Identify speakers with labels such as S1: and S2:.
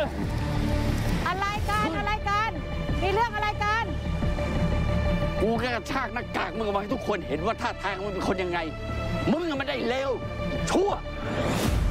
S1: อะไรกันมีเรื่องอะไรกัน
S2: กูแค่กระชากหน้ากากมึงออกมาให้ทุกคนเห็นว่าท่าทางมึงเป็นคนยังไงมึงมันได้เลวชั่ว